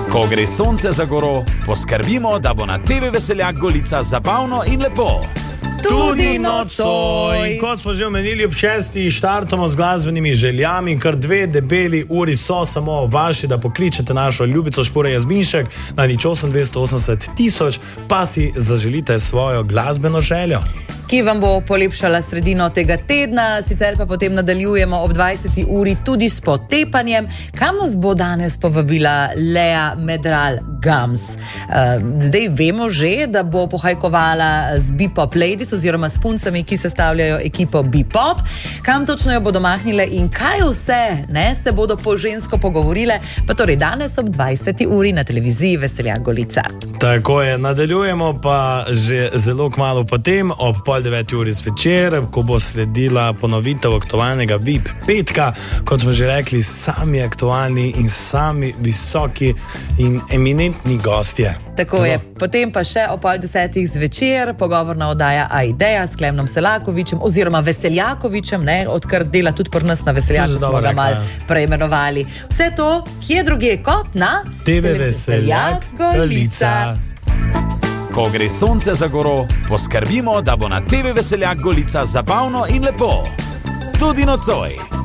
Ko gre sonce za goro, poskrbimo, da bo na TV Veseljak Golica zabavno in lepo. Tudi nocoj. Kot smo že omenili, ob 6. štartamo z glasbenimi željami, kar 2 debeli uri so samo vaši, da pokličete našo ljubico Špore Jazbinšek na 08 000, pa si zaželite svojo glasbeno željo, ki vam bo polepšala sredino tega tedna, sicer pa potem nadaljujemo ob 20. uri tudi s potepanjem. Kam nas bo danes povabila Lea Medral Gams? Zdaj vemo že, da bo pohajkovala z Bepop Ladies oziroma s puncami, ki sestavljajo ekipo Bepop. Kam točno jo bodo mahnile in kaj vse se bodo po žensko pogovorile, pa torej danes ob 20. uri na televiziji Veseljak Golica. Tako je, nadaljujemo pa že zelo kmalu potem, ob 9. uri zvečer, ko bo sledila ponovitev aktualnega VIP petka, kot smo že rekli, sami aktualni in sami visoki in eminentni gostje. Tako je, potem pa še ob 10. zvečer pogovorna oddaja A-ideja s Klemnom Selakovičem oziroma Veseljakovičem, odkar dela tudi pri nas na Veseljaku, smo ga malo preimenovali. Vse to, kje drugje kot na TV Veseljak Golica. Ko gre sonce za goro, poskrbimo, da bo na TV Veseljak Golica zabavno in lepo. Tudi nocoj.